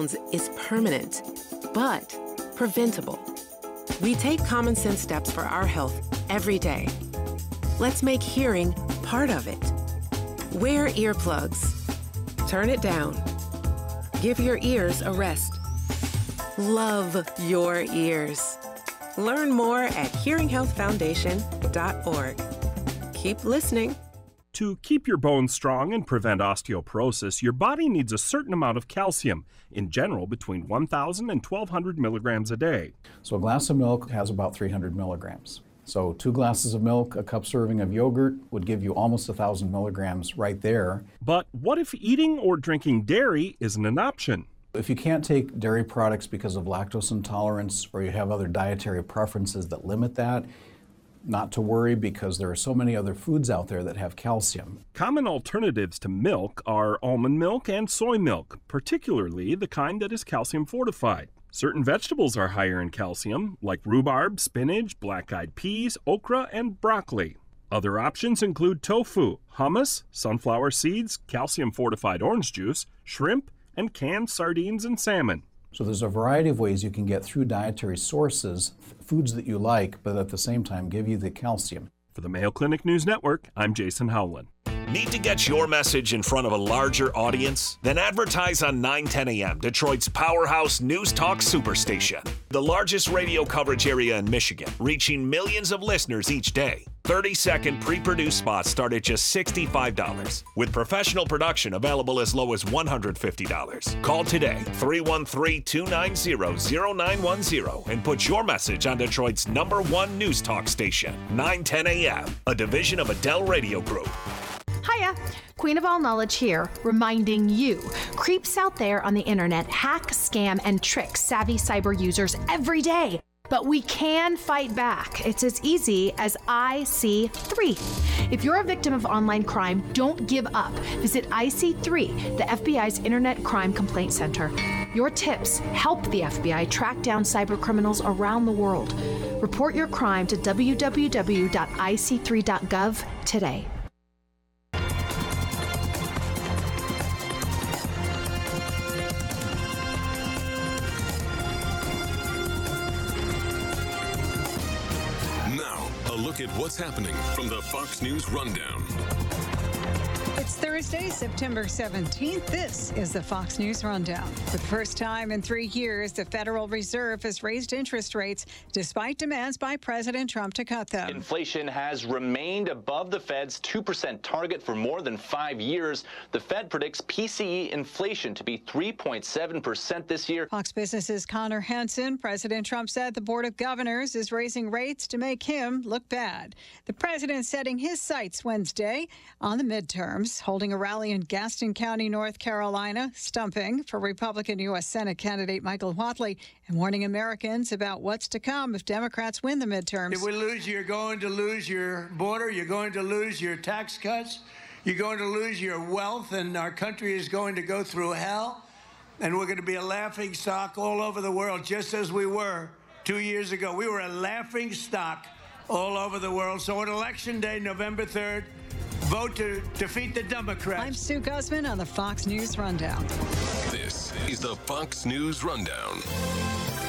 sounds is permanent, but preventable. We take common sense steps for our health every day. Let's make hearing part of it. Wear earplugs. Turn it down. Give your ears a rest. Love your ears. Learn more at hearinghealthfoundation.org. Keep listening. To keep your bones strong and prevent osteoporosis, your body needs a certain amount of calcium, in general between 1,000 and 1,200 milligrams a day. So a glass of milk has about 300 milligrams. So 2 glasses of milk, a cup serving of yogurt would give you almost 1,000 milligrams right there. But what if eating or drinking dairy isn't an option? If you can't take dairy products because of lactose intolerance or you have other dietary preferences that limit that, not to worry, because there are so many other foods out there that have calcium. Common alternatives to milk are almond milk and soy milk, particularly the kind that is calcium fortified. Certain vegetables are higher in calcium, like rhubarb, spinach, black-eyed peas, okra, and broccoli. Other options include tofu, hummus, sunflower seeds, calcium-fortified orange juice, shrimp, and canned sardines and salmon. So there's a variety of ways you can get through dietary sources, foods that you like, but at the same time give you the calcium. For the Mayo Clinic News Network, I'm Jason Howland. Need to get your message in front of a larger audience? Then advertise on 910 AM, Detroit's powerhouse news talk superstation. The largest radio coverage area in Michigan, reaching millions of listeners each day. 30-second pre-produced spots start at just $65, with professional production available as low as $150. Call today, 313-290-0910, and put your message on Detroit's #1 news talk station, 910 AM, a division of Adele Radio Group. Hiya, Queen of All Knowledge here, reminding you, creeps out there on the internet hack, scam, and trick savvy cyber users every day. But we can fight back. It's as easy as IC3. If you're a victim of online crime, don't give up. Visit IC3, the FBI's Internet Crime Complaint Center. Your tips help the FBI track down cyber criminals around the world. Report your crime to www.ic3.gov today. Look at what's happening from the Fox News Rundown. It's Thursday, September 17th. This is the Fox News Rundown. For the first time in 3 years, the Federal Reserve has raised interest rates despite demands by President Trump to cut them. Inflation has remained above the Fed's 2% target for more than 5 years. The Fed predicts PCE inflation to be 3.7% this year. Fox Business's Connor Hansen. President Trump said the Board of Governors is raising rates to make him look bad. The president setting his sights Wednesday on the midterms, holding a rally in Gaston County, North Carolina, stumping for Republican U.S. Senate candidate Michael Whatley and warning Americans about what's to come if Democrats win the midterms. If we lose, you're going to lose your border. You're going to lose your tax cuts. You're going to lose your wealth, and our country is going to go through hell. And we're going to be a laughing stock all over the world, just as we were 2 years ago. We were a laughing stock all over the world. So on Election Day, November 3rd, vote to defeat the Democrats. I'm Sue Guzman on the Fox News Rundown. This is the Fox News Rundown.